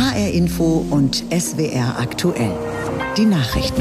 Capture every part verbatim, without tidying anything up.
H R Info und S W R aktuell. Die Nachrichten.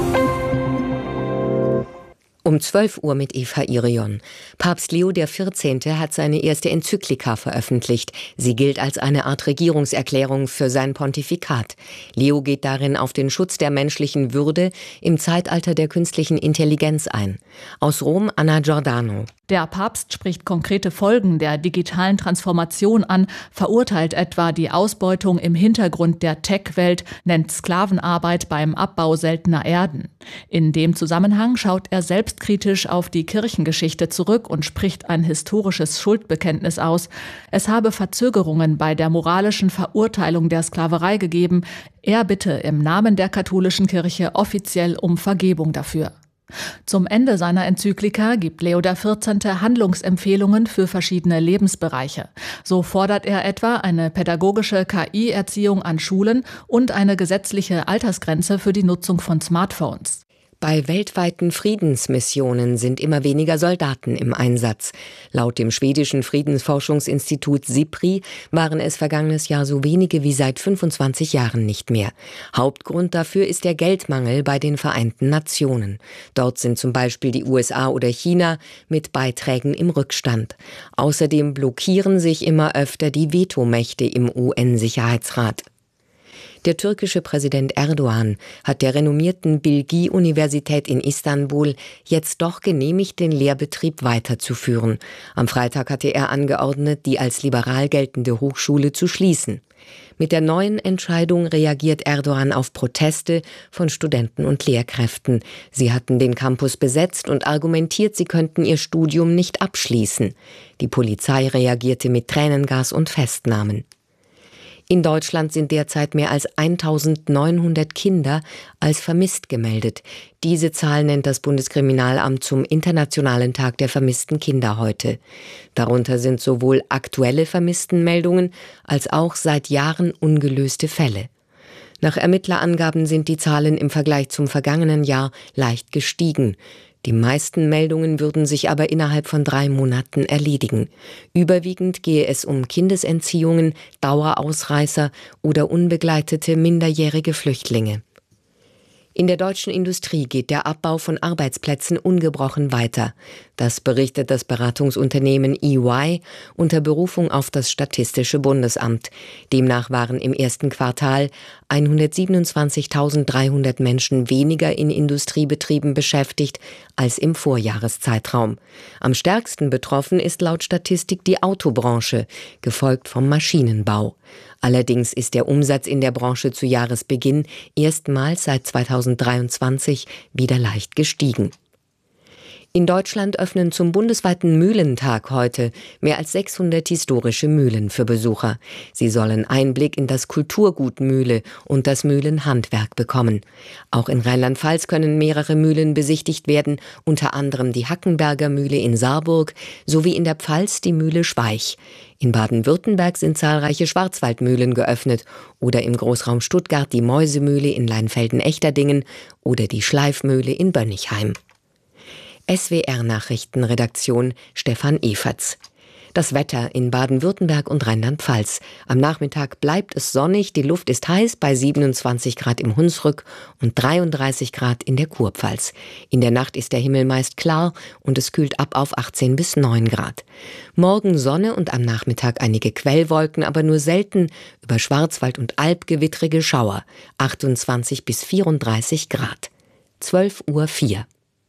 Um zwölf Uhr mit Eva Irion. Papst Leo der vierzehnte hat seine erste Enzyklika veröffentlicht. Sie gilt als eine Art Regierungserklärung für sein Pontifikat. Leo geht darin auf den Schutz der menschlichen Würde im Zeitalter der künstlichen Intelligenz ein. Aus Rom, Anna Giordano. Der Papst spricht konkrete Folgen der digitalen Transformation an, verurteilt etwa die Ausbeutung im Hintergrund der Tech-Welt, nennt Sklavenarbeit beim Abbau seltener Erden. In dem Zusammenhang schaut er selbstkritisch auf die Kirchengeschichte zurück und spricht ein historisches Schuldbekenntnis aus. Es habe Verzögerungen bei der moralischen Verurteilung der Sklaverei gegeben. Er bitte im Namen der katholischen Kirche offiziell um Vergebung dafür. Zum Ende seiner Enzyklika gibt Leo der vierzehnte Handlungsempfehlungen für verschiedene Lebensbereiche. So fordert er etwa eine pädagogische K I-Erziehung an Schulen und eine gesetzliche Altersgrenze für die Nutzung von Smartphones. Bei weltweiten Friedensmissionen sind immer weniger Soldaten im Einsatz. Laut dem schwedischen Friedensforschungsinstitut SIPRI waren es vergangenes Jahr so wenige wie seit fünfundzwanzig Jahren nicht mehr. Hauptgrund dafür ist der Geldmangel bei den Vereinten Nationen. Dort sind zum Beispiel die U S A oder China mit Beiträgen im Rückstand. Außerdem blockieren sich immer öfter die Vetomächte im U N-Sicherheitsrat. Der türkische Präsident Erdogan hat der renommierten Bilgi-Universität in Istanbul jetzt doch genehmigt, den Lehrbetrieb weiterzuführen. Am Freitag hatte er angeordnet, die als liberal geltende Hochschule zu schließen. Mit der neuen Entscheidung reagiert Erdogan auf Proteste von Studenten und Lehrkräften. Sie hatten den Campus besetzt und argumentiert, sie könnten ihr Studium nicht abschließen. Die Polizei reagierte mit Tränengas und Festnahmen. In Deutschland sind derzeit mehr als eintausendneunhundert Kinder als vermisst gemeldet. Diese Zahl nennt das Bundeskriminalamt zum Internationalen Tag der vermissten Kinder heute. Darunter sind sowohl aktuelle Vermisstenmeldungen als auch seit Jahren ungelöste Fälle. Nach Ermittlerangaben sind die Zahlen im Vergleich zum vergangenen Jahr leicht gestiegen. Die meisten Meldungen würden sich aber innerhalb von drei Monaten erledigen. Überwiegend gehe es um Kindesentziehungen, Dauerausreißer oder unbegleitete minderjährige Flüchtlinge. In der deutschen Industrie geht der Abbau von Arbeitsplätzen ungebrochen weiter. Das berichtet das Beratungsunternehmen E Y unter Berufung auf das Statistische Bundesamt. Demnach waren im ersten Quartal hundertsiebenundzwanzigtausenddreihundert Menschen weniger in Industriebetrieben beschäftigt als im Vorjahreszeitraum. Am stärksten betroffen ist laut Statistik die Autobranche, gefolgt vom Maschinenbau. Allerdings ist der Umsatz in der Branche zu Jahresbeginn erstmals seit zweitausenddreiundzwanzig wieder leicht gestiegen. In Deutschland öffnen zum bundesweiten Mühlentag heute mehr als sechshundert historische Mühlen für Besucher. Sie sollen Einblick in das Kulturgut Mühle und das Mühlenhandwerk bekommen. Auch in Rheinland-Pfalz können mehrere Mühlen besichtigt werden, unter anderem die Hackenberger Mühle in Saarburg sowie in der Pfalz die Mühle Schweich. In Baden-Württemberg sind zahlreiche Schwarzwaldmühlen geöffnet oder im Großraum Stuttgart die Mäusemühle in Leinfelden-Echterdingen oder die Schleifmühle in Bönnigheim. S W R-Nachrichtenredaktion Stefan Eferts. Das Wetter in Baden-Württemberg und Rheinland-Pfalz. Am Nachmittag bleibt es sonnig, die Luft ist heiß bei siebenundzwanzig Grad im Hunsrück und dreiunddreißig Grad in der Kurpfalz. In der Nacht ist der Himmel meist klar und es kühlt ab auf achtzehn bis neun Grad. Morgen Sonne und am Nachmittag einige Quellwolken, aber nur selten über Schwarzwald und Alb gewittrige Schauer. achtundzwanzig bis vierunddreißig Grad. zwölf Uhr vier.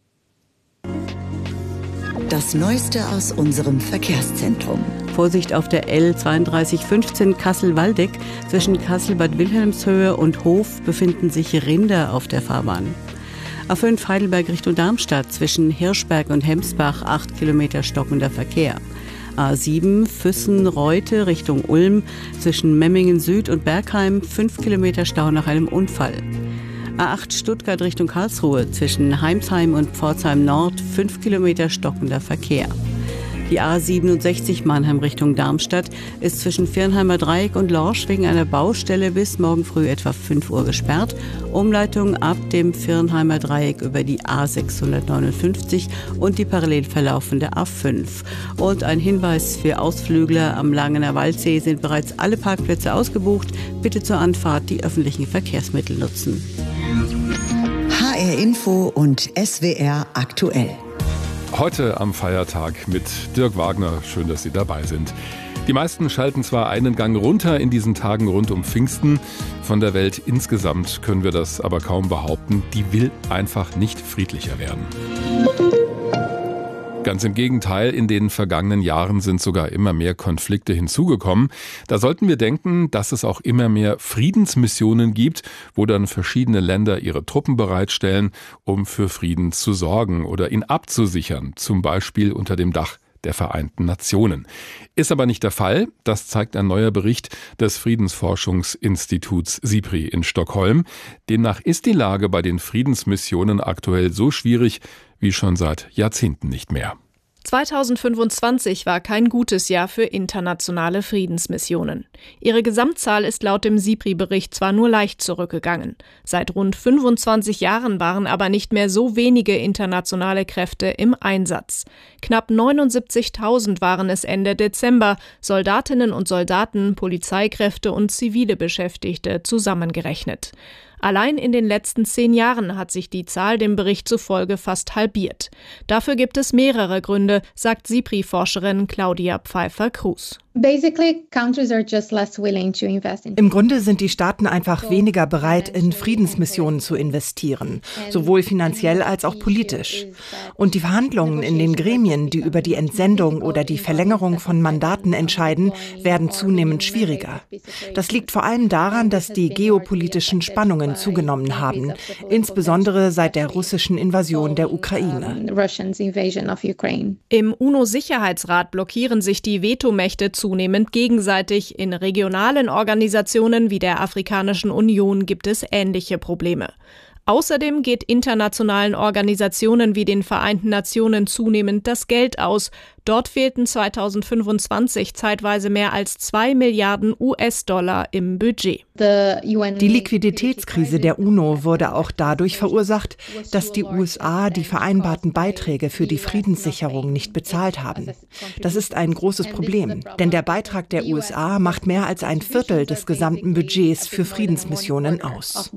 Das Neueste aus unserem Verkehrszentrum. Vorsicht auf der L zweiunddreißig fünfzehn Kassel-Waldeck. Zwischen Kassel-Bad Wilhelmshöhe und Hof befinden sich Rinder auf der Fahrbahn. A fünf Heidelberg Richtung Darmstadt. Zwischen Hirschberg und Hemsbach acht Kilometer stockender Verkehr. A sieben Füssen-Reute Richtung Ulm. Zwischen Memmingen Süd und Bergheim fünf Kilometer Stau nach einem Unfall. A acht Stuttgart Richtung Karlsruhe, zwischen Heimsheim und Pforzheim Nord fünf Kilometer stockender Verkehr. Die A siebenundsechzig Mannheim Richtung Darmstadt ist zwischen Viernheimer Dreieck und Lorsch wegen einer Baustelle bis morgen früh etwa fünf Uhr gesperrt. Umleitung ab dem Viernheimer Dreieck über die A sechshundertneunundfünfzig und die parallel verlaufende A fünf. Und ein Hinweis für Ausflügler: Am Langener Waldsee sind bereits alle Parkplätze ausgebucht. Bitte zur Anfahrt die öffentlichen Verkehrsmittel nutzen. H R Info und S W R aktuell. Heute am Feiertag mit Dirk Wagner. Schön, dass Sie dabei sind. Die meisten schalten zwar einen Gang runter in diesen Tagen rund um Pfingsten. Von der Welt insgesamt können wir das aber kaum behaupten. Die will einfach nicht friedlicher werden. Ganz im Gegenteil, in den vergangenen Jahren sind sogar immer mehr Konflikte hinzugekommen. Da sollten wir denken, dass es auch immer mehr Friedensmissionen gibt, wo dann verschiedene Länder ihre Truppen bereitstellen, um für Frieden zu sorgen oder ihn abzusichern, zum Beispiel unter dem Dach der Vereinten Nationen. Ist aber nicht der Fall. Das zeigt ein neuer Bericht des Friedensforschungsinstituts SIPRI in Stockholm. Demnach ist die Lage bei den Friedensmissionen aktuell so schwierig wie schon seit Jahrzehnten nicht mehr. zweitausendfünfundzwanzig war kein gutes Jahr für internationale Friedensmissionen. Ihre Gesamtzahl ist laut dem SIPRI-Bericht zwar nur leicht zurückgegangen. Seit rund fünfundzwanzig Jahren waren aber nicht mehr so wenige internationale Kräfte im Einsatz. Knapp neunundsiebzigtausend waren es Ende Dezember, Soldatinnen und Soldaten, Polizeikräfte und zivile Beschäftigte zusammengerechnet. Allein in den letzten zehn Jahren hat sich die Zahl dem Bericht zufolge fast halbiert. Dafür gibt es mehrere Gründe, sagt SIPRI-Forscherin Claudia Pfeiffer-Kruse. Im Grunde sind die Staaten einfach weniger bereit, in Friedensmissionen zu investieren, sowohl finanziell als auch politisch. Und die Verhandlungen in den Gremien, die über die Entsendung oder die Verlängerung von Mandaten entscheiden, werden zunehmend schwieriger. Das liegt vor allem daran, dass die geopolitischen Spannungen zugenommen haben, insbesondere seit der russischen Invasion der Ukraine. Im UNO-Sicherheitsrat blockieren sich die Vetomächte zunehmend gegenseitig. In regionalen Organisationen wie der Afrikanischen Union gibt es ähnliche Probleme. Außerdem geht internationalen Organisationen wie den Vereinten Nationen zunehmend das Geld aus. Dort fehlten zweitausendfünfundzwanzig zeitweise mehr als zwei Milliarden U S-Dollar im Budget. Die Liquiditätskrise der UNO wurde auch dadurch verursacht, dass die U S A die vereinbarten Beiträge für die Friedenssicherung nicht bezahlt haben. Das ist ein großes Problem, denn der Beitrag der U S A macht mehr als ein Viertel des gesamten Budgets für Friedensmissionen aus.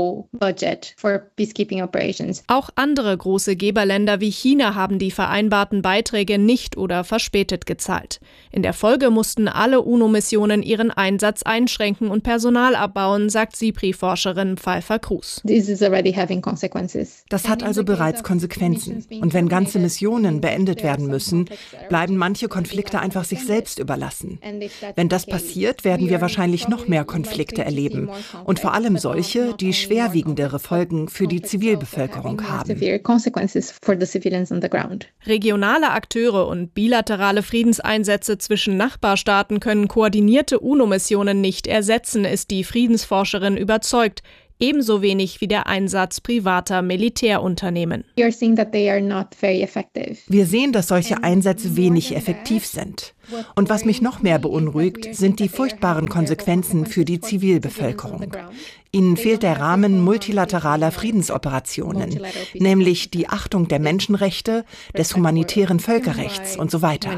Auch andere große Geberländer wie China haben die vereinbarten Beiträge nicht oder verspätet gezahlt. In der Folge mussten alle UNO-Missionen ihren Einsatz einschränken und Personal abbauen, sagt SIPRI-Forscherin Pfeiffer-Kruse. Das hat also bereits Konsequenzen. Und wenn ganze Missionen beendet werden müssen, bleiben manche Konflikte einfach sich selbst überlassen. Wenn das passiert, werden wir wahrscheinlich noch mehr Konflikte erleben. Und vor allem solche, die schwerwiegendere Folgen für die Zivilbevölkerung haben. Regionale Akteure und bilaterale Friedenseinsätze zwischen Nachbarstaaten können koordinierte UNO-Missionen nicht ersetzen, ist die Friedensforscherin überzeugt. Ebenso wenig wie der Einsatz privater Militärunternehmen. Wir sehen, dass solche Einsätze wenig effektiv sind. Und was mich noch mehr beunruhigt, sind die furchtbaren Konsequenzen für die Zivilbevölkerung. Ihnen fehlt der Rahmen multilateraler Friedensoperationen, nämlich die Achtung der Menschenrechte, des humanitären Völkerrechts und so weiter.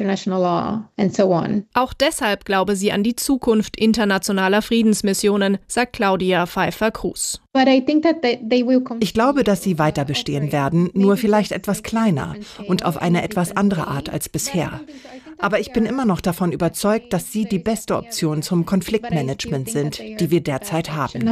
Auch deshalb glaube sie an die Zukunft internationaler Friedensmissionen, sagt Claudia Pfeiffer-Kruse. Ich glaube, dass sie weiter bestehen werden, nur vielleicht etwas kleiner und auf eine etwas andere Art als bisher. Aber ich bin immer noch davon überzeugt, dass sie die beste Option zum Konfliktmanagement sind, die wir derzeit haben.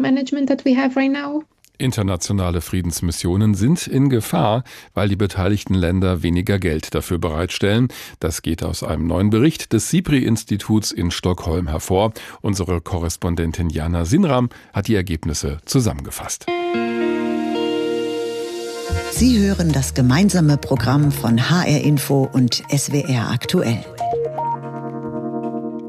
Internationale Friedensmissionen sind in Gefahr, weil die beteiligten Länder weniger Geld dafür bereitstellen. Das geht aus einem neuen Bericht des SIPRI-Instituts in Stockholm hervor. Unsere Korrespondentin Jana Sinram hat die Ergebnisse zusammengefasst. Sie hören das gemeinsame Programm von H R Info und S W R aktuell.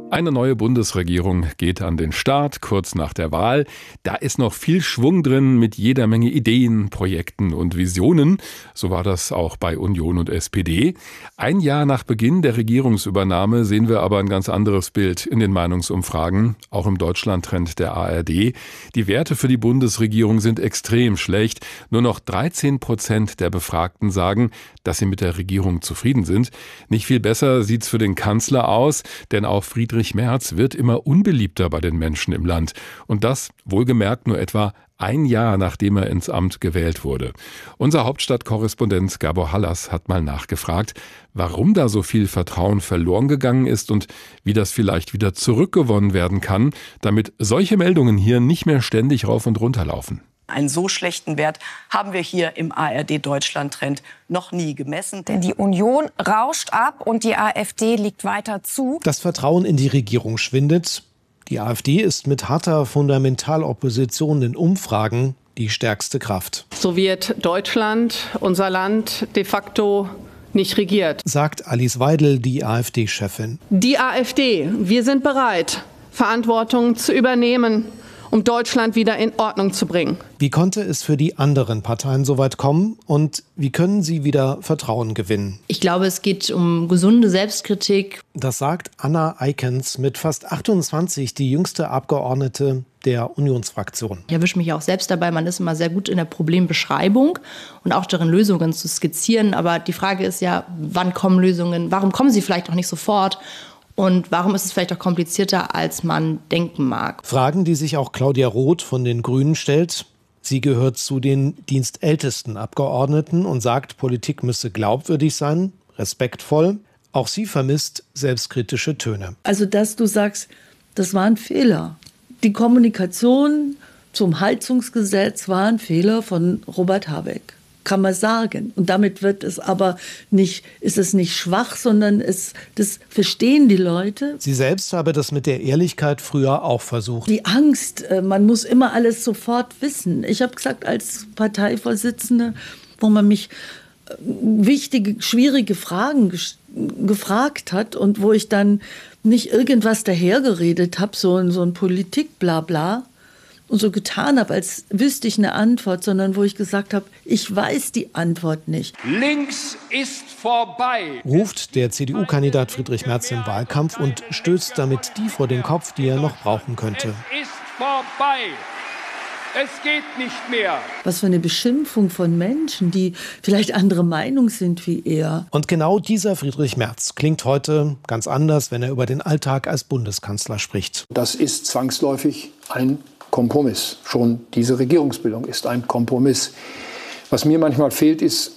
Eine neue Bundesregierung geht an den Start, kurz nach der Wahl. Da ist noch viel Schwung drin mit jeder Menge Ideen, Projekten und Visionen. So war das auch bei Union und S P D. Ein Jahr nach Beginn der Regierungsübernahme sehen wir aber ein ganz anderes Bild in den Meinungsumfragen, auch im Deutschlandtrend der A R D. Die Werte für die Bundesregierung sind extrem schlecht. Nur noch dreizehn Prozent der Befragten sagen, dass sie mit der Regierung zufrieden sind. Nicht viel besser sieht's für den Kanzler aus, denn auch Friedrich Merz wird immer unbeliebter bei den Menschen im Land. Und das wohlgemerkt nur etwa ein Jahr, nachdem er ins Amt gewählt wurde. Unser Hauptstadtkorrespondent Gabor Hallas hat mal nachgefragt, warum da so viel Vertrauen verloren gegangen ist und wie das vielleicht wieder zurückgewonnen werden kann, damit solche Meldungen hier nicht mehr ständig rauf und runter laufen. Einen so schlechten Wert haben wir hier im A R D-Deutschland-Trend noch nie gemessen. Denn die Union rauscht ab und die AfD liegt weiter zu. Das Vertrauen in die Regierung schwindet. Die AfD ist mit harter Fundamentalopposition in Umfragen die stärkste Kraft. So wird Deutschland, unser Land, de facto nicht regiert, sagt Alice Weidel, die AfD-Chefin. Die AfD, wir sind bereit, Verantwortung zu übernehmen, um Deutschland wieder in Ordnung zu bringen. Wie konnte es für die anderen Parteien so weit kommen und wie können sie wieder Vertrauen gewinnen? Ich glaube, es geht um gesunde Selbstkritik. Das sagt Anna Eikens, mit fast achtundzwanzig die jüngste Abgeordnete der Unionsfraktion. Ich erwische mich auch selbst dabei, man ist immer sehr gut in der Problembeschreibung und auch darin, Lösungen zu skizzieren. Aber die Frage ist ja, wann kommen Lösungen? Warum kommen sie vielleicht auch nicht sofort? Und warum ist es vielleicht auch komplizierter, als man denken mag? Fragen, die sich auch Claudia Roth von den Grünen stellt. Sie gehört zu den dienstältesten Abgeordneten und sagt, Politik müsse glaubwürdig sein, respektvoll. Auch sie vermisst selbstkritische Töne. Also, dass du sagst, das war ein Fehler. Die Kommunikation zum Heizungsgesetz war ein Fehler von Robert Habeck. Kann man sagen. Und damit wird es aber nicht, ist es nicht schwach, sondern es, das verstehen die Leute. Sie selbst habe das mit der Ehrlichkeit früher auch versucht. Die Angst, man muss immer alles sofort wissen. Ich habe gesagt, als Parteivorsitzende, wo man mich wichtige, schwierige Fragen gefragt hat und wo ich dann nicht irgendwas dahergeredet habe, so, so ein Politik-Blabla, und so getan habe, als wüsste ich eine Antwort, sondern wo ich gesagt habe, ich weiß die Antwort nicht. Links ist vorbei, ruft der C D U-Kandidat Friedrich Merz im Wahlkampf und stößt damit die vor den Kopf, die er noch brauchen könnte. Es ist vorbei. Es geht nicht mehr. Was für eine Beschimpfung von Menschen, die vielleicht andere Meinung sind wie er. Und genau dieser Friedrich Merz klingt heute ganz anders, wenn er über den Alltag als Bundeskanzler spricht. Das ist zwangsläufig ein Kompromiss. Schon diese Regierungsbildung ist ein Kompromiss. Was mir manchmal fehlt, ist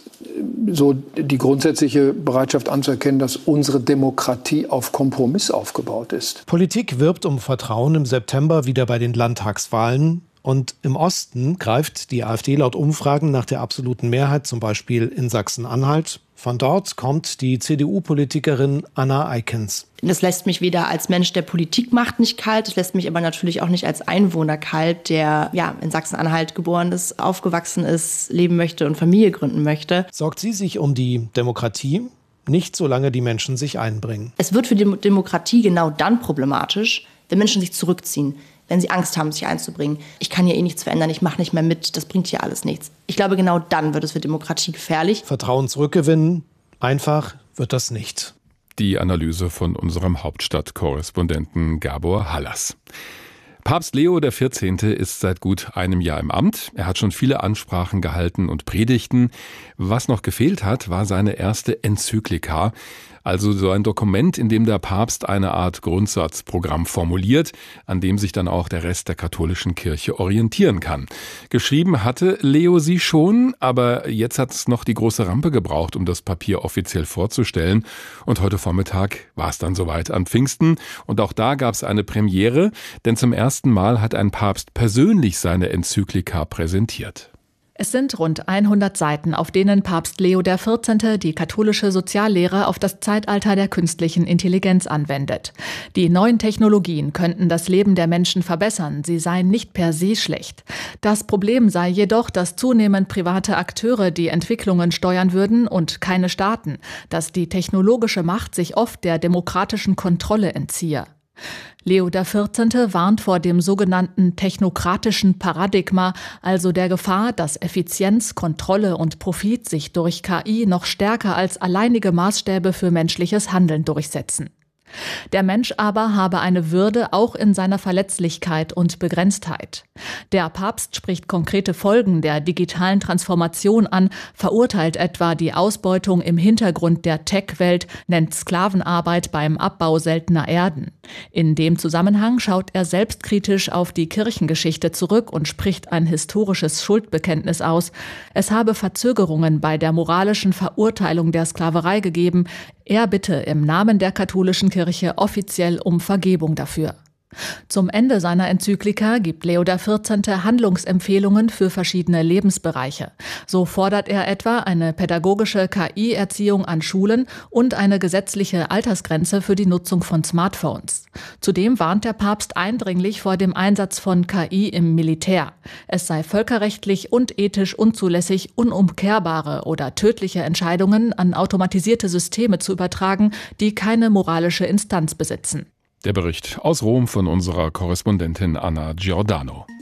so die grundsätzliche Bereitschaft anzuerkennen, dass unsere Demokratie auf Kompromiss aufgebaut ist. Politik wirbt um Vertrauen im September wieder bei den Landtagswahlen. Und im Osten greift die AfD laut Umfragen nach der absoluten Mehrheit, zum Beispiel in Sachsen-Anhalt. Von dort kommt die C D U-Politikerin Anna Eikens. Das lässt mich weder als Mensch der Politik macht nicht kalt, das lässt mich aber natürlich auch nicht als Einwohner kalt, der ja in Sachsen-Anhalt geboren ist, aufgewachsen ist, leben möchte und Familie gründen möchte. Sorgt sie sich um die Demokratie? Nicht, solange die Menschen sich einbringen. Es wird für die Demokratie genau dann problematisch, wenn Menschen sich zurückziehen, wenn sie Angst haben, sich einzubringen. Ich kann hier eh nichts verändern, ich mache nicht mehr mit, das bringt hier alles nichts. Ich glaube, genau dann wird es für Demokratie gefährlich. Vertrauen zurückgewinnen, einfach wird das nicht. Die Analyse von unserem Hauptstadtkorrespondenten Gabor Hallas. Papst Leo der vierzehnte ist seit gut einem Jahr im Amt. Er hat schon viele Ansprachen gehalten und Predigten. Was noch gefehlt hat, war seine erste Enzyklika. Also so ein Dokument, in dem der Papst eine Art Grundsatzprogramm formuliert, an dem sich dann auch der Rest der katholischen Kirche orientieren kann. Geschrieben hatte Leo sie schon, aber jetzt hat es noch die große Rampe gebraucht, um das Papier offiziell vorzustellen. Und heute Vormittag war es dann soweit an Pfingsten. Und auch da gab es eine Premiere, denn zum ersten Mal hat ein Papst persönlich seine Enzyklika präsentiert. Es sind rund hundert Seiten, auf denen Papst Leo der vierzehnte die katholische Soziallehre auf das Zeitalter der künstlichen Intelligenz anwendet. Die neuen Technologien könnten das Leben der Menschen verbessern, sie seien nicht per se schlecht. Das Problem sei jedoch, dass zunehmend private Akteure die Entwicklungen steuern würden und keine Staaten, dass die technologische Macht sich oft der demokratischen Kontrolle entziehe. Leo der vierzehnte warnt vor dem sogenannten technokratischen Paradigma, also der Gefahr, dass Effizienz, Kontrolle und Profit sich durch K I noch stärker als alleinige Maßstäbe für menschliches Handeln durchsetzen. Der Mensch aber habe eine Würde auch in seiner Verletzlichkeit und Begrenztheit. Der Papst spricht konkrete Folgen der digitalen Transformation an, verurteilt etwa die Ausbeutung im Hintergrund der Tech-Welt, nennt Sklavenarbeit beim Abbau seltener Erden. In dem Zusammenhang schaut er selbstkritisch auf die Kirchengeschichte zurück und spricht ein historisches Schuldbekenntnis aus. Es habe Verzögerungen bei der moralischen Verurteilung der Sklaverei gegeben. Er bitte im Namen der katholischen Kirche offiziell um Vergebung dafür. Zum Ende seiner Enzyklika gibt Leo der vierzehnte Handlungsempfehlungen für verschiedene Lebensbereiche. So fordert er etwa eine pädagogische K I-Erziehung an Schulen und eine gesetzliche Altersgrenze für die Nutzung von Smartphones. Zudem warnt der Papst eindringlich vor dem Einsatz von K I im Militär. Es sei völkerrechtlich und ethisch unzulässig, unumkehrbare oder tödliche Entscheidungen an automatisierte Systeme zu übertragen, die keine moralische Instanz besitzen. Der Bericht aus Rom von unserer Korrespondentin Anna Giordano.